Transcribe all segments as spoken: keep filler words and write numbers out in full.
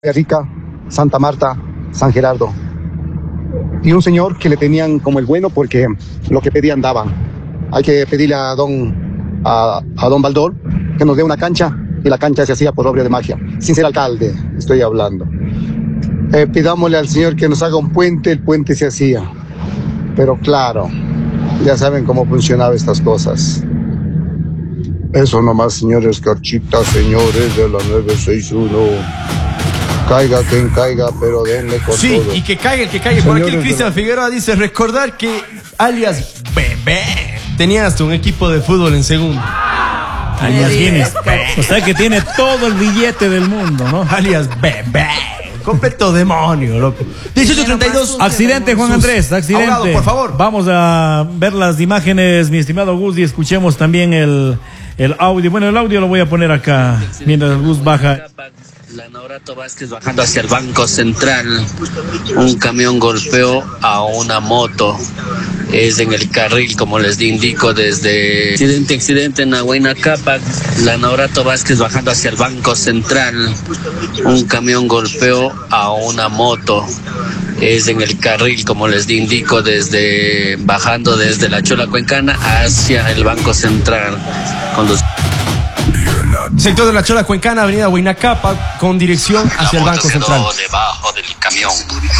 Rica, Santa Marta, San Gerardo. Y un señor que le tenían como el bueno porque lo que pedían daban. Hay que pedirle a don, a, a don Baldor que nos dé una cancha, y la cancha se hacía por obra de magia. Sin ser alcalde, estoy hablando. Eh, pidámosle al señor que nos haga un puente, el puente se hacía. Pero claro, ya saben cómo funcionaban estas cosas. Eso nomás, señores Carchitas, señores de la nueve seis uno. Caiga quien caiga, pero denle con sí, todo. Sí, y que caiga el que caiga. Por aquí el Cristian Figueroa dice, recordar que alias Bebé tenía hasta un equipo de fútbol en segunda. Alias Guinness. O sea que tiene todo el billete del mundo, ¿no? Alias Bebé. Completo demonio, loco. dieciocho treinta y dos. Accidente, Juan Andrés, accidente. Abogado, por favor. Vamos a ver las imágenes, mi estimado Gus, y escuchemos también el, el audio. Bueno, el audio lo voy a poner acá, mientras Gus baja. La Naurato Vázquez bajando hacia el Banco Central. Un camión golpeó a una moto. Es en el carril, como les indico, desde accidente, accidente en Huayna Cápac. La Naurato Vázquez bajando hacia el Banco Central. Un camión golpeó a una moto. Es en el carril, como les indico, desde bajando desde la Chola Cuencana hacia el Banco Central. Con los sector de la Chola Cuencana, avenida Huayna-Cápac, con dirección hacia el Banco Central. Debajo del camión.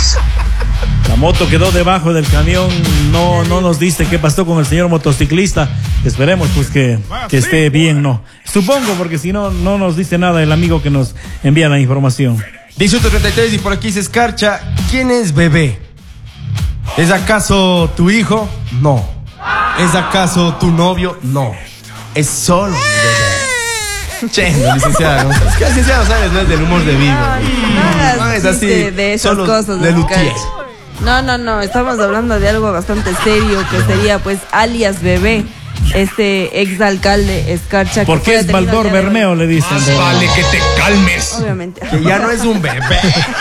La moto quedó debajo del camión. No, no nos dice qué pasó con el señor motociclista. Esperemos pues que, que esté bien, ¿no? Supongo, porque si no, no nos dice nada el amigo que nos envía la información. dieciocho treinta y tres, y por aquí se escarcha. ¿Quién es Bebé? ¿Es acaso tu hijo? No. ¿Es acaso tu novio? No. Es solo Bebé. Che, licenciada, ¿no? Es que licenciada, ¿sabes? No es del humor de vivo. No, no, no es así de, de esas cosas. De luthier. No, no, no, estamos hablando de algo bastante serio, que sería pues alias Bebé, este exalcalde Escarcha. ¿Por qué es Baldor Bermeo? Le dicen. Más vale que te calmes. Obviamente. Que ya no es un bebé.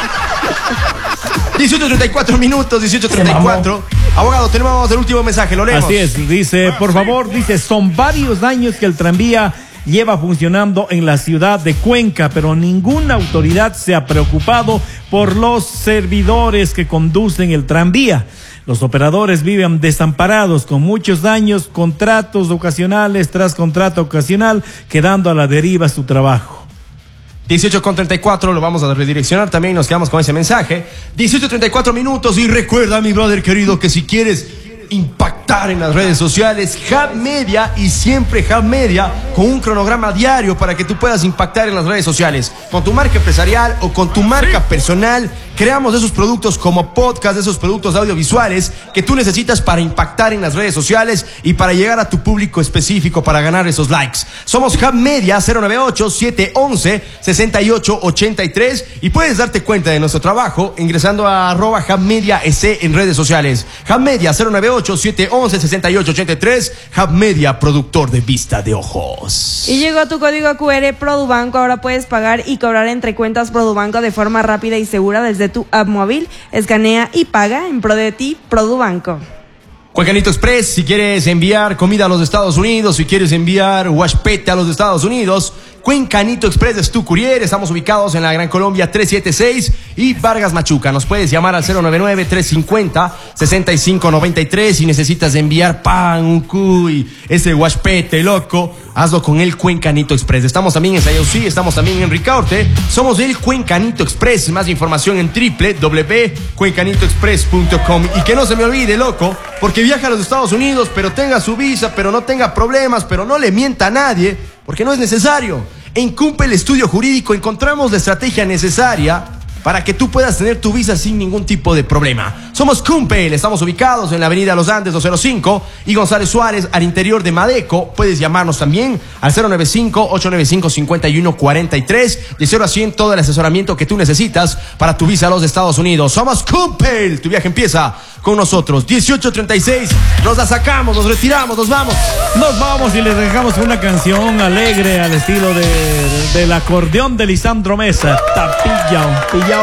dieciocho treinta y cuatro minutos, dieciocho treinta y cuatro. Abogado, tenemos el último mensaje, lo leemos. Así es, dice, por favor, dice, son varios años que el tranvía lleva funcionando en la ciudad de Cuenca, pero ninguna autoridad se ha preocupado por los servidores que conducen el tranvía. Los operadores viven desamparados, con muchos daños, contratos ocasionales tras contrato ocasional, quedando a la deriva su trabajo. dieciocho con treinta y cuatro, lo vamos a redireccionar también, nos quedamos con ese mensaje. dieciocho treinta y cuatro minutos, y recuerda, mi brother querido, que si quieres impactar en las redes sociales, Hub Media, y siempre Hub Media, con un cronograma diario para que tú puedas impactar en las redes sociales, con tu marca empresarial o con tu marca personal. Creamos esos productos como podcast, esos productos audiovisuales que tú necesitas para impactar en las redes sociales y para llegar a tu público específico, para ganar esos likes. Somos Hub Media, cero nueve ocho, siete once, sesenta y ocho ochenta y tres, y puedes darte cuenta de nuestro trabajo ingresando a arroba Hub Media E C en redes sociales. Hub Media, cero nueve ocho, siete once, sesenta y ocho ochenta y tres, Hub Media, productor de vista de ojos. Y llegó tu código Q R Produbanco. Ahora puedes pagar y cobrar entre cuentas Produbanco de forma rápida y segura desde tu app móvil. Escanea y paga en pro de ti, Produbanco. Cuencanito Express, si quieres enviar comida a los Estados Unidos, si quieres enviar huashpete a los Estados Unidos, Cuencanito Express es tu courier. Estamos ubicados en la Gran Colombia trescientos setenta y seis y Vargas Machuca. Nos puedes llamar al cero nueve nueve, tres cinco cero, seis cinco nueve tres si necesitas enviar pan, un cuy, ese huashpete loco. Hazlo con el Cuencanito Express. Estamos también en Sayosí, estamos también en Ricaurte. Somos el Cuencanito Express. Más información en doble u doble u doble u punto cuencanito express punto com. Y que no se me olvide, loco, porque viaja a los Estados Unidos, pero tenga su visa, pero no tenga problemas, pero no le mienta a nadie, porque no es necesario. En Cumpel Estudio Jurídico encontramos la estrategia necesaria para que tú puedas tener tu visa sin ningún tipo de problema. Somos Cumpel, estamos ubicados en la avenida Los Andes doscientos cinco y González Suárez, al interior de Madeco. Puedes llamarnos también al cero nueve cinco, ocho nueve cinco, cinco uno cuatro tres, de cero a cien todo el asesoramiento que tú necesitas para tu visa a los Estados Unidos. Somos Cumpel, tu viaje empieza con nosotros. dieciocho treinta y seis, nos la sacamos, nos retiramos, nos vamos. Nos vamos y les dejamos una canción alegre al estilo de, del acordeón de Lisandro Mesa. Tapilla, un pillao.